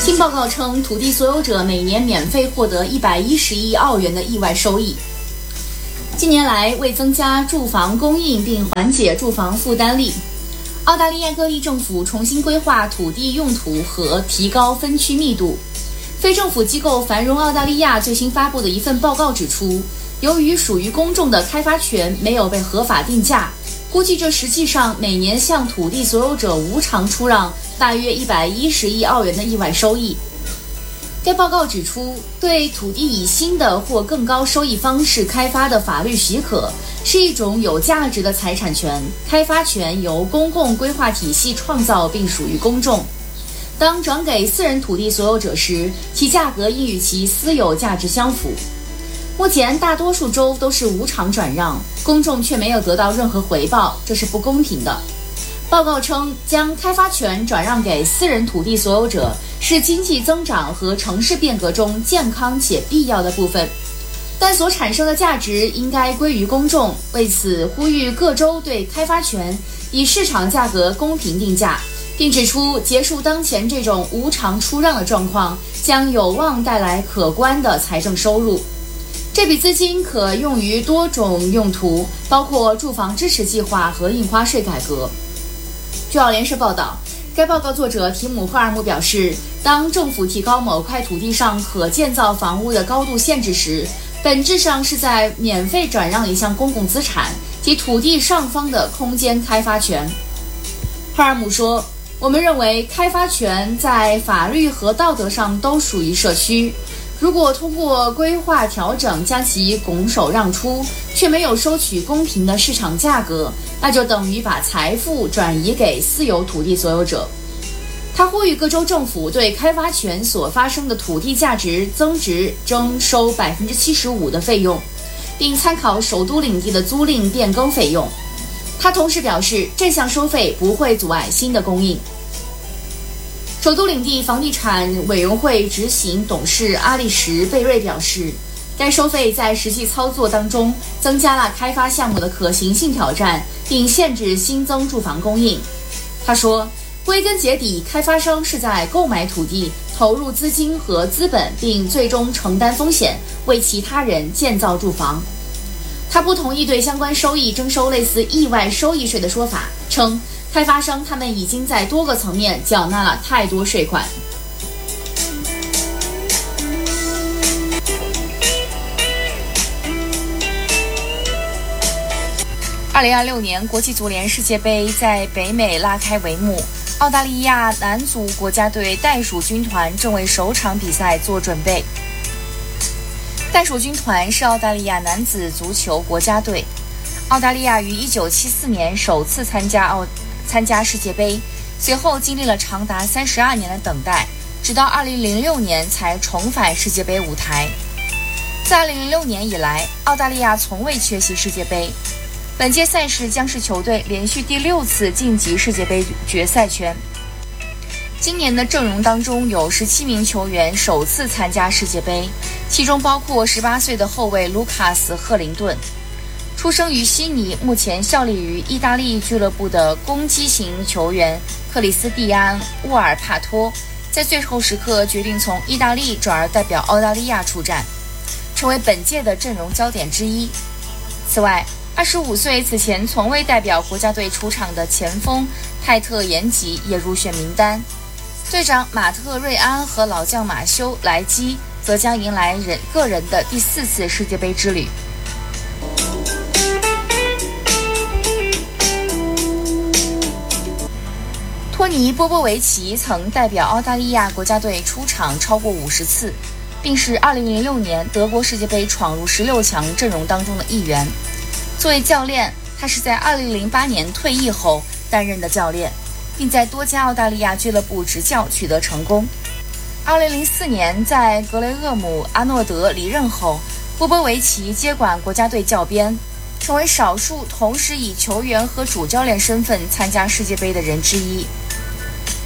新报告称，土地所有者每年免费获得110亿澳元的意外收益。近年来，为增加住房供应并缓解住房负担力，澳大利亚各地政府重新规划土地用途和提高分区密度。非政府机构繁荣澳大利亚最新发布的一份报告指出，由于属于公众的开发权没有被合法定价，估计这实际上每年向土地所有者无偿出让大约110亿澳元的意外收益。该报告指出，对土地以新的或更高收益方式开发的法律许可是一种有价值的财产权，开发权由公共规划体系创造并属于公众。当转给私人土地所有者时，其价格应与其私有价值相符。目前大多数州都是无偿转让，公众却没有得到任何回报，这是不公平的。报告称，将开发权转让给私人土地所有者是经济增长和城市变革中健康且必要的部分，但所产生的价值应该归于公众。为此，呼吁各州对开发权以市场价格公平定价，并指出结束当前这种无偿出让的状况将有望带来可观的财政收入。这笔资金可用于多种用途，包括住房支持计划和印花税改革。据澳联社报道，该报告作者提姆·赫尔姆表示，当政府提高某块土地上可建造房屋的高度限制时，本质上是在免费转让一项公共资产，即土地上方的空间开发权。赫尔姆说，我们认为开发权在法律和道德上都属于社区。如果通过规划调整将其拱手让出，却没有收取公平的市场价格，那就等于把财富转移给私有土地所有者。他呼吁各州政府对开发权所发生的土地价值增值征收75%的费用，并参考首都领地的租赁变更费用。他同时表示，这项收费不会阻碍新的供应。首都领地房地产委员会执行董事阿利什·贝瑞表示，该收费在实际操作当中增加了开发项目的可行性挑战，并限制新增住房供应。他说，归根结底，开发商是在购买土地、投入资金和资本，并最终承担风险，为其他人建造住房。他不同意对相关收益征收类似意外收益税的说法，称开发商他们已经在多个层面缴纳了太多税款。2026年国际足联世界杯在北美拉开帷幕，澳大利亚男足国家队袋鼠军团正为首场比赛做准备。袋鼠军团是澳大利亚男子足球国家队。澳大利亚于1974年首次参加世界杯，随后经历了长达32年的等待，直到2006年才重返世界杯舞台。自2006年以来，澳大利亚从未缺席世界杯。本届赛事将是球队连续第6次晋级世界杯决赛圈。今年的阵容当中有17名球员首次参加世界杯，其中包括18岁的后卫卢卡斯·赫林顿。出生于悉尼，目前效力于意大利俱乐部的攻击型球员克里斯蒂安·沃尔帕托，在最后时刻决定从意大利转而代表澳大利亚出战，成为本届的阵容焦点之一。此外，25岁此前从未代表国家队出场的前锋泰特延吉也入选名单。队长马特瑞安和老将马修莱基则将迎来个人的第4次世界杯之旅。托尼·波波维奇曾代表澳大利亚国家队出场超过50次，并是2006年德国世界杯闯入16强阵容当中的一员。作为教练，他是在2008年退役后担任的教练，并在多家澳大利亚俱乐部执教取得成功。2004年在格雷厄姆·阿诺德离任后，波波维奇接管国家队教鞭，成为少数同时以球员和主教练身份参加世界杯的人之一。